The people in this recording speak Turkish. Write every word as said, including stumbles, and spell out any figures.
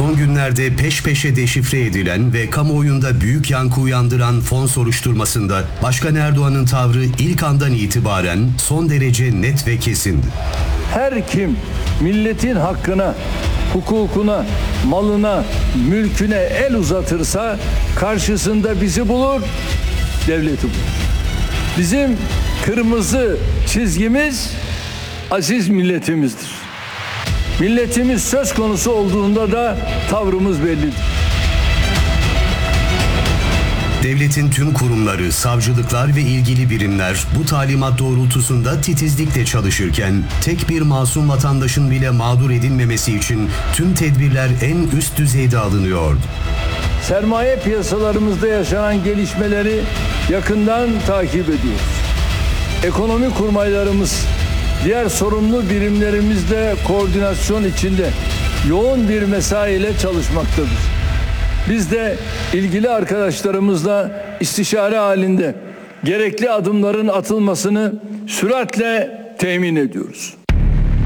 Son günlerde peş peşe deşifre edilen ve kamuoyunda büyük yankı uyandıran fon soruşturmasında Başkan Erdoğan'ın tavrı ilk andan itibaren son derece net ve kesindi. Her kim milletin hakkına, hukukuna, malına, mülküne el uzatırsa karşısında bizi bulur, devleti bulur. Bizim kırmızı çizgimiz aziz milletimizdir. Milletimiz söz konusu olduğunda da tavrımız bellidir. Devletin tüm kurumları, savcılıklar ve ilgili birimler bu talimat doğrultusunda titizlikle çalışırken tek bir masum vatandaşın bile mağdur edilmemesi için tüm tedbirler en üst düzeyde alınıyordu. Sermaye piyasalarımızda yaşanan gelişmeleri yakından takip ediyoruz. Ekonomi kurmaylarımız diğer sorumlu birimlerimizle koordinasyon içinde yoğun bir mesai ile çalışmaktadır. Biz de ilgili arkadaşlarımızla istişare halinde gerekli adımların atılmasını süratle temin ediyoruz.